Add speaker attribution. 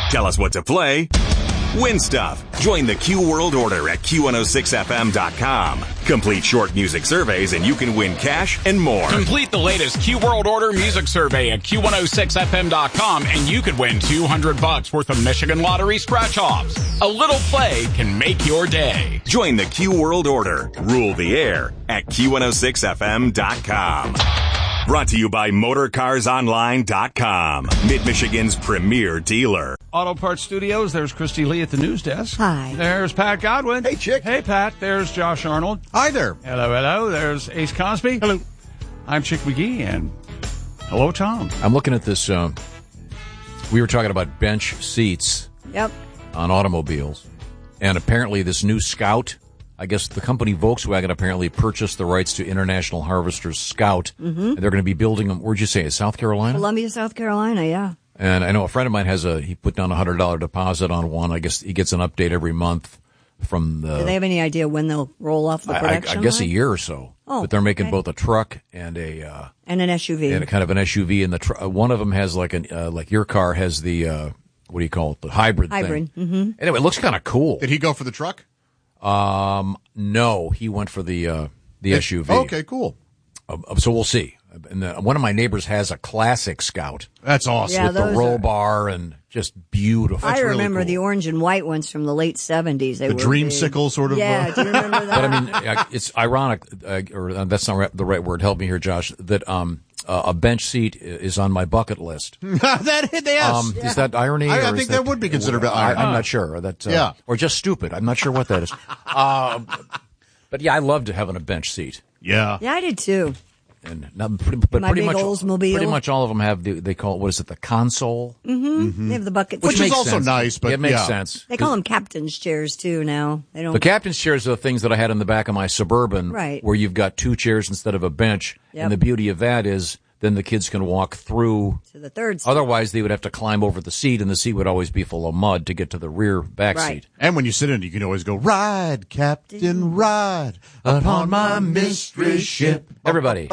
Speaker 1: Tell us what to play. Win stuff. Join the Q World Order at Q106FM.com. Complete short music surveys and you can win cash and more.
Speaker 2: Complete the latest Q World Order music survey at Q106FM.com and you could win $200 worth of Michigan Lottery scratch-offs. A little play can make your day.
Speaker 1: Join the Q World Order. Rule the air at Q106FM.com. Brought to you by MotorCarsOnline.com, Mid-Michigan's premier dealer.
Speaker 3: Auto Parts Studios, there's Christy Lee at the news desk.
Speaker 4: Hi.
Speaker 3: There's Pat Godwin.
Speaker 5: Hey, Chick.
Speaker 3: Hey, Pat. There's Josh Arnold.
Speaker 5: Hi there.
Speaker 3: Hello, hello. There's Ace Cosby.
Speaker 5: Hello.
Speaker 3: I'm Chick McGee, and hello, Tom.
Speaker 6: I'm looking at this. We were talking about bench seats
Speaker 4: Yep.
Speaker 6: on automobiles, and apparently this new Scout, I guess the company Volkswagen apparently purchased the rights to International Harvester's Scout, and they're going to be building them. Where'd you say? South Carolina?
Speaker 4: Columbia, South Carolina, yeah.
Speaker 6: And I know a friend of mine he put down a $100 deposit on one. I guess he gets an update every month from the.
Speaker 4: Do they have any idea when they'll roll off the production
Speaker 6: I guess
Speaker 4: line?
Speaker 6: a year or so.
Speaker 4: Oh,
Speaker 6: but they're making
Speaker 4: okay.
Speaker 6: both a truck and an
Speaker 4: SUV.
Speaker 6: and a kind of an SUV. And one of them has like your car has the what do you call it? The hybrid thing.
Speaker 4: Hybrid. Mm-hmm.
Speaker 6: Anyway, it looks kind of cool.
Speaker 5: Did he go for the truck?
Speaker 6: No, he went for the SUV.
Speaker 5: Okay, cool.
Speaker 6: So we'll see. And one of my neighbors has a classic Scout.
Speaker 5: That's awesome.
Speaker 4: Yeah,
Speaker 6: with the
Speaker 4: those
Speaker 6: roll
Speaker 4: are-
Speaker 6: bar and just beautiful.
Speaker 4: I
Speaker 5: really
Speaker 4: remember
Speaker 5: cool.
Speaker 4: the orange and white ones from the late 70s. They
Speaker 5: The
Speaker 4: were
Speaker 5: dreamsicle
Speaker 4: big.
Speaker 5: sort of.
Speaker 4: Yeah, do you remember that?
Speaker 6: But I mean, it's ironic, or that's not the right word. Help me here, Josh. That a bench seat is on my bucket list.
Speaker 5: Yes.
Speaker 6: Is that irony?
Speaker 5: I
Speaker 6: or
Speaker 5: think
Speaker 6: is
Speaker 5: that would be considered irony.
Speaker 6: I'm not sure.
Speaker 5: Yeah.
Speaker 6: Or just stupid. I'm not sure what that is. But yeah, I loved having a bench seat.
Speaker 5: Yeah.
Speaker 4: Yeah, I did too.
Speaker 6: And
Speaker 4: My
Speaker 6: pretty
Speaker 4: big
Speaker 6: much,
Speaker 4: Oldsmobile.
Speaker 6: pretty much all of them have they call it, what is it, the console?
Speaker 4: They have the buckets.
Speaker 5: Which is
Speaker 6: makes
Speaker 5: also
Speaker 6: sense.
Speaker 5: nice, but
Speaker 6: it makes
Speaker 5: yeah.
Speaker 6: sense.
Speaker 4: They call them captain's chairs too now. They don't.
Speaker 6: The captain's chairs are the things that I had in the back of my Suburban,
Speaker 4: Right.
Speaker 6: where you've got two chairs instead of a bench.
Speaker 4: Yep.
Speaker 6: And the beauty of that is then the kids can walk through.
Speaker 4: to the third seat.
Speaker 6: Otherwise, they would have to climb over the seat, and the seat would always be full of mud to get to the rear back
Speaker 4: Right.
Speaker 6: seat.
Speaker 5: And when you sit in, you can always go, ride, Captain, ride upon my mystery ship.
Speaker 6: Everybody.